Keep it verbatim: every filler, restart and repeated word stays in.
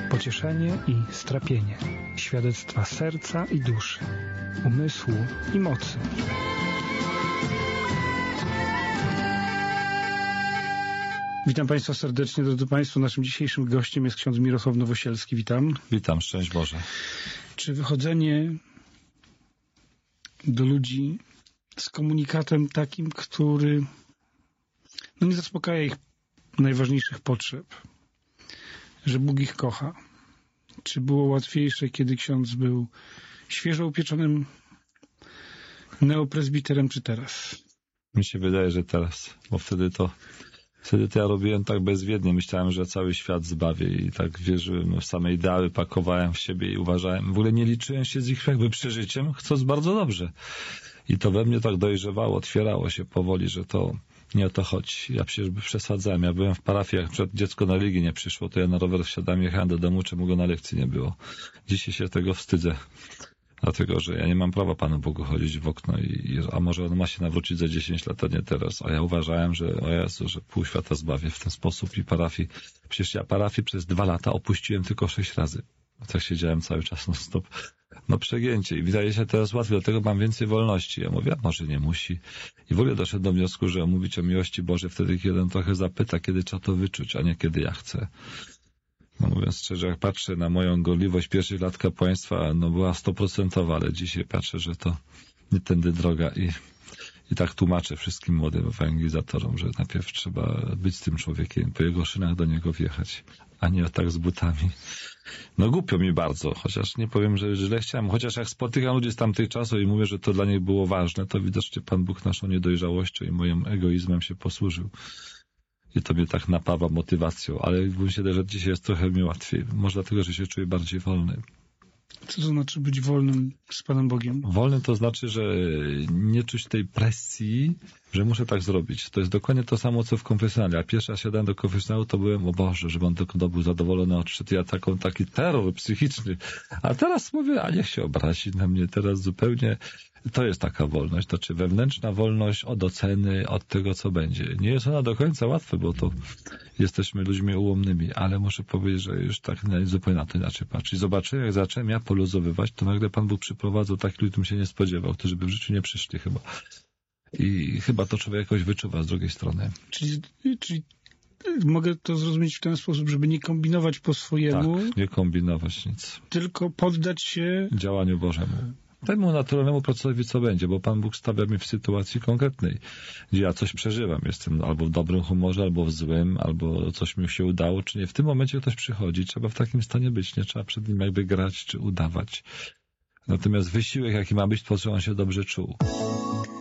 Pocieszenie i strapienie, świadectwa serca i duszy, umysłu i mocy. Witam Państwa serdecznie, drodzy Państwo. Naszym dzisiejszym gościem jest ksiądz Mirosław Nowosielski. Witam. Witam, szczęść Boże. Czy wychodzenie do ludzi z komunikatem takim, który no nie zaspokaja ich najważniejszych potrzeb, że Bóg ich kocha, czy było łatwiejsze, kiedy ksiądz był świeżo upieczonym neopresbiterem, czy teraz? Mi się wydaje, że teraz, bo wtedy to Wtedy to ja robiłem tak bezwiednie. Myślałem, że cały świat zbawię i tak wierzyłem w same ideały, pakowałem w siebie i uważałem. W ogóle nie liczyłem się z ich jakby przeżyciem, chcąc bardzo dobrze. I to we mnie tak dojrzewało, otwierało się powoli, że to nie o to chodzi. Ja przecież przesadzałem. Ja byłem w parafii, jak przed dziecko na Ligii nie przyszło, to ja na rower wsiadałem, jechałem do domu, czemu go na lekcji nie było. Dzisiaj się tego wstydzę. Dlatego, że ja nie mam prawa Panu Bogu chodzić w okno, i, a może On ma się nawrócić za dziesięć lat, a nie teraz. A ja uważałem, że o Jezu, że pół świata zbawię w ten sposób i parafii. Przecież ja parafii przez dwa lata opuściłem tylko sześć razy. Tak siedziałem cały czas non stop. No przegięcie. I wydaje się teraz łatwiej, dlatego mam więcej wolności. Ja mówię, a może nie musi. I w ogóle doszedłem do wniosku, że mówić o miłości Bożej wtedy, kiedy On trochę zapyta, kiedy trzeba to wyczuć, a nie kiedy ja chcę. No mówiąc szczerze, jak patrzę na moją gorliwość pierwszych lat kapłaństwa, no była stoprocentowa, ale dzisiaj patrzę, że to nie tędy droga i, i tak tłumaczę wszystkim młodym ewangelizatorom, że najpierw trzeba być z tym człowiekiem, po jego szynach do niego wjechać, a nie tak z butami. No głupio mi bardzo, chociaż nie powiem, że źle chciałem, chociaż jak spotykam ludzi z tamtych czasów i mówię, że to dla nich było ważne, to widocznie Pan Bóg naszą niedojrzałością i moim egoizmem się posłużył. I to mnie tak napawa motywacją, ale myślę, że dzisiaj jest trochę mi łatwiej. Może dlatego, że się czuję bardziej wolny. Co to znaczy być wolnym z Panem Bogiem? Wolnym to znaczy, że nie czuć tej presji, że muszę tak zrobić. To jest dokładnie to samo, co w konfesjonale. Ja pierwszy raz siadałem do konfesjonału, to byłem, o Boże, żeby on tylko był zadowolony, odszedł. Ja taką, taki terror psychiczny. A teraz mówię, a niech się obrazi na mnie. Teraz zupełnie to jest taka wolność. To znaczy wewnętrzna wolność od oceny, od tego, co będzie. Nie jest ona do końca łatwa, bo to jesteśmy ludźmi ułomnymi, ale muszę powiedzieć, że już tak zupełnie na to inaczej patrzy. I zobaczyłem, jak zacząłem ja poluzowywać, to nagle Pan Bóg przyprowadzał takich ludzi, którym się nie spodziewał, którzy by w życiu nie przyszli chyba. I chyba to człowiek jakoś wyczuwa z drugiej strony. Czyli, czyli mogę to zrozumieć w ten sposób, żeby nie kombinować po swojemu. Tak, nie kombinować nic. Tylko poddać się działaniu Bożemu. Temu naturalnemu procesowi, co będzie, bo Pan Bóg stawia mnie w sytuacji konkretnej, gdzie ja coś przeżywam. Jestem albo w dobrym humorze, albo w złym, albo coś mi się udało, czy nie. W tym momencie ktoś przychodzi, trzeba w takim stanie być, nie trzeba przed nim jakby grać, czy udawać. Natomiast wysiłek, jaki ma być, po co on się dobrze czuł.